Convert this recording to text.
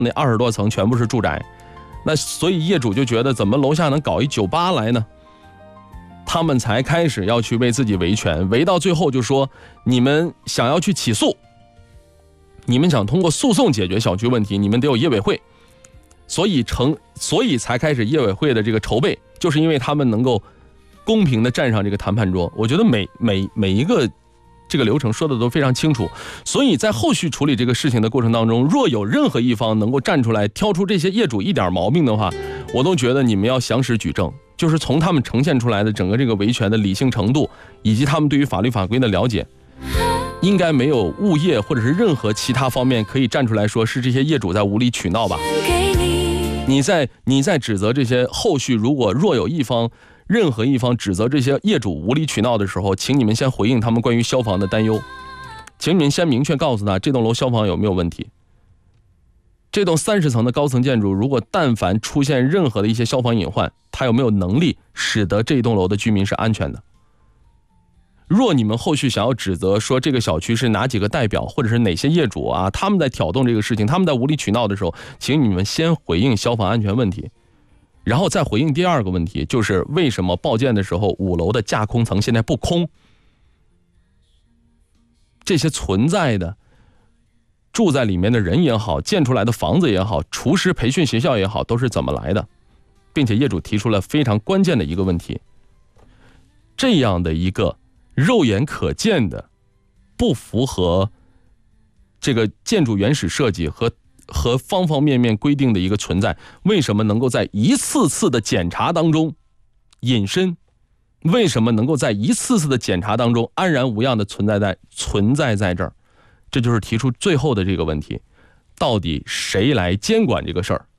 那20多层全部是住宅，那所以业主就觉得怎么楼下能搞一酒吧来呢？他们才开始要去为自己维权，维到最后就说你们想要去起诉，你们想通过诉讼解决小区问题，你们得有业委会，所以才开始业委会的这个筹备，就是因为他们能够公平的站上这个谈判桌。我觉得每一个这个流程说的都非常清楚，所以在后续处理这个事情的过程当中，若有任何一方能够站出来挑出这些业主一点毛病的话，我都觉得你们要详实举证，就是从他们呈现出来的整个这个维权的理性程度，以及他们对于法律法规的了解，应该没有物业或者是任何其他方面可以站出来说是这些业主在无理取闹吧。你在指责这些后续若有任何一方指责这些业主无理取闹的时候，请你们先回应他们关于消防的担忧，请你们先明确告诉他这栋楼消防有没有问题，这栋30层的高层建筑如果但凡出现任何的一些消防隐患，它有没有能力使得这栋楼的居民是安全的。若你们后续想要指责说这个小区是哪几个代表或者是哪些业主啊，他们在挑动这个事情，他们在无理取闹的时候，请你们先回应消防安全问题，然后再回应第二个问题，就是为什么报建的时候5楼的架空层现在不空，这些存在的住在里面的人也好，建出来的房子也好，厨师培训学校也好，都是怎么来的，并且业主提出了非常关键的一个问题，这样的一个肉眼可见的不符合这个建筑原始设计和方方面面规定的一个存在，为什么能够在一次次的检查当中隐身？为什么能够在一次次的检查当中安然无恙的存在在这儿？这就是提出最后的这个问题，到底谁来监管这个事儿？